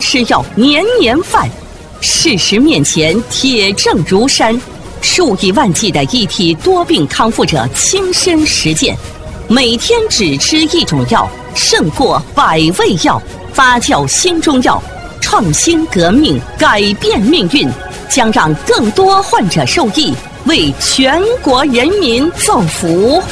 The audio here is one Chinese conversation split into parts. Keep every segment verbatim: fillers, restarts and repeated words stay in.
吃药年年犯，事实面前铁证如山，数以万计的一体多病康复者亲身实践，每天只吃一种药，胜过百味药。发酵新中药，创新革命，改变命运，将让更多患者受益，为全国人民造福。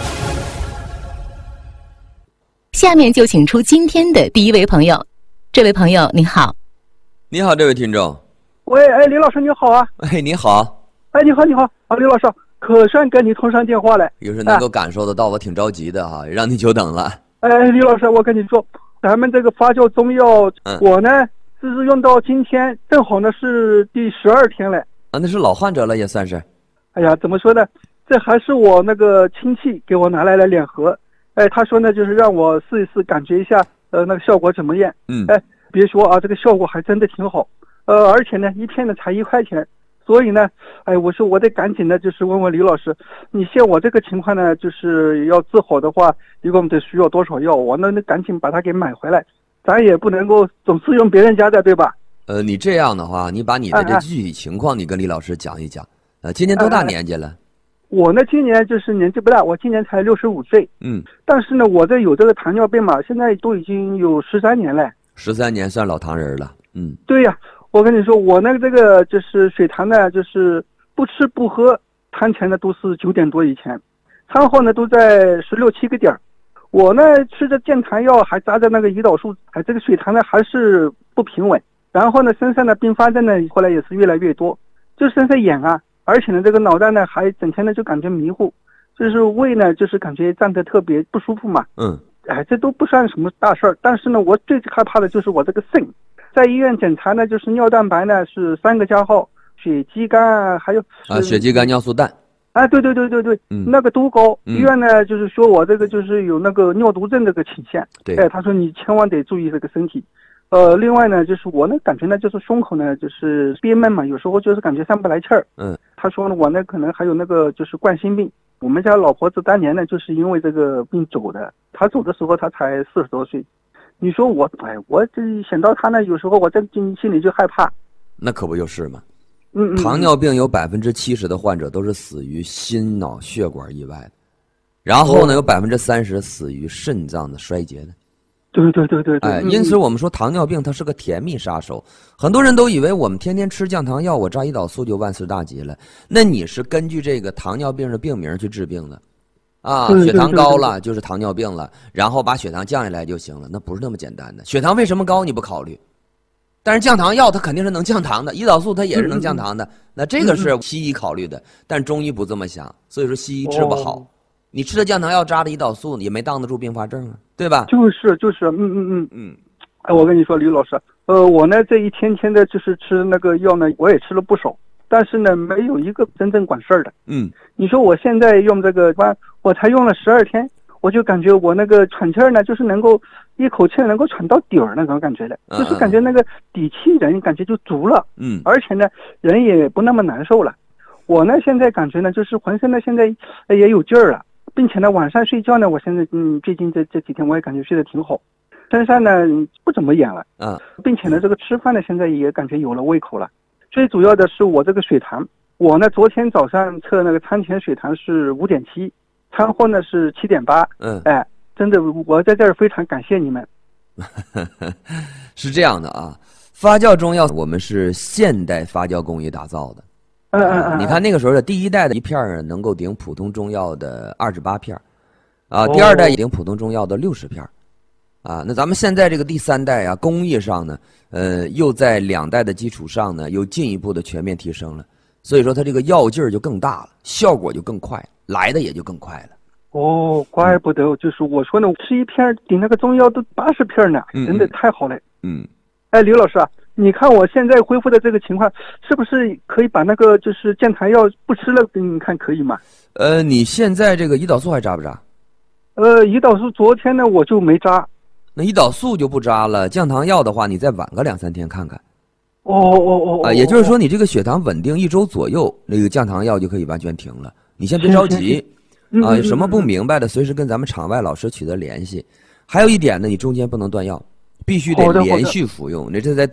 下面就请出今天的第一位朋友。这位朋友你好。 你好，这位听众。 喂，哎，李老师你好啊。 哎，你好。 哎，你好，你好啊，李老师，可算跟你通上电话了。 有时能够感受得到，我挺着急的哈，让你久等了。 哎，李老师，我跟你说，咱们这个发酵中药，嗯、我呢是用到今天，正好呢是第十二天了。 啊，那是老患者了，也算是。 哎呀，怎么说呢？这还是我那个亲戚给我拿来了两盒。哎，他说呢，就是让我试一试，感觉一下，呃，那个效果怎么样？ 嗯。 哎，别说啊，这个效果还真的挺好。呃，而且呢，一片呢才一块钱。所以呢，哎，我说我得赶紧的，就是问问李老师，你像我这个情况呢，就是要治好的话，一共得需要多少药？我那那赶紧把它给买回来，咱也不能够总是用别人家的，对吧？ 呃，你这样的话，你把你的这具体情况，你跟李老师讲一讲。呃，今年多大年纪了？ 我呢，今年就是年纪不大，我今年才六十五岁。 嗯。 但是呢，我这有这个糖尿病嘛，现在都已经有十三年了。 十三年算老糖人了。嗯。 对呀、啊。我跟你说，我那个这个就是血糖呢，就是不吃不喝，餐前呢都是九点多以前，餐后呢都在十六七个点儿。我呢吃着降糖药，还扎着那个胰岛素，哎，这个血糖呢还是不平稳。然后呢，身上的并发症呢后来也是越来越多，就身上眼啊，而且呢这个脑袋呢还整天呢就感觉迷糊，就是胃呢就是感觉胀得特别不舒服嘛。 嗯。 哎，这都不算什么大事儿，但是呢，我最害怕的就是我这个肾。在医院检查呢，就是尿蛋白呢是三个加号，血肌酐还有啊血肌酐尿素氮， 啊对对对对对，嗯、那个都高。 嗯、 医院呢就是说我这个就是有那个尿毒症这个倾向， 对， 哎，他说你千万得注意这个身体。呃，另外呢，就是我呢感觉呢就是胸口呢就是憋闷嘛，有时候就是感觉上不来气儿。 嗯， 他说呢我呢可能还有那个就是冠心病。我们家老婆子当年呢就是因为这个病走的，她走的时候她才四十多岁。你说我，哎，我这想到他呢，有时候我真心里就害怕。 那可不就是吗？ 嗯嗯。 糖尿病有百分之七十的患者都是死于心脑血管意外的，然后呢， 哦、 有百分之三十死于肾脏的衰竭的。 对对对对对。 哎，因此我们说糖尿病它是个甜蜜杀手。很多人都以为我们天天吃降糖药，我扎胰岛素就万事大吉了。那你是根据这个糖尿病的病名去治病的。啊，血糖高了就是糖尿病了，然后把血糖降下来就行了，那不是那么简单的。血糖为什么高你不考虑？但是降糖药它肯定是能降糖的，胰岛素它也是能降糖的，那这个是西医考虑的，但中医不这么想，所以说西医治不好。哦、你吃的降糖药扎的胰岛素也没挡得住并发症啊，对吧？ 就是就是，嗯嗯嗯嗯。 哎，我跟你说，李老师，呃，我呢这一天天的就是吃那个药呢，我也吃了不少。但是呢，没有一个真正管事儿的。 嗯， 你说我现在用这个，我才用了十二天，我就感觉我那个喘气儿呢，就是能够一口气能够喘到底儿那种感觉的， 嗯、 就是感觉那个底气人感觉就足了。 嗯， 而且呢，人也不那么难受了。我呢现在感觉呢，就是浑身呢现在也有劲儿了，并且呢晚上睡觉呢，我现在嗯最近这这几天我也感觉睡得挺好，身上呢不怎么痒了。 嗯， 并且呢这个吃饭呢现在也感觉有了胃口了。最主要的是我这个血糖，我呢昨天早上测那个餐前血糖是五点七，餐后呢是七点八。 嗯， 哎，真的，我在这儿非常感谢你们。 是这样的啊，发酵中药我们是现代发酵工艺打造的。 嗯嗯嗯。 你看那个时候的第一代的一片能够顶普通中药的二十八片，啊，第二代也顶普通中药的六十片。啊，那咱们现在这个第三代啊，工艺上呢，呃，又在两代的基础上呢，又进一步的全面提升了，所以说它这个药劲儿就更大了，效果就更快，来的也就更快了。 哦，怪不得，就是我说呢，吃一片顶那个中药都八十片呢，真的太好了。 嗯。 哎，刘老师啊，你看我现在恢复的这个情况，是不是可以把那个就是降糖药不吃了？你看可以吗？ 呃，你现在这个胰岛素还扎不扎？ 呃，胰岛素昨天呢我就没扎。 那胰岛素就不扎了，降糖药的话，你再晚个两三天看看。 哦哦哦啊，也就是说，你这个血糖稳定一周左右，那个降糖药就可以完全停了。你先别着急啊，有什么不明白的，随时跟咱们场外老师取得联系。还有一点呢，你中间不能断药，必须得连续服用。你这在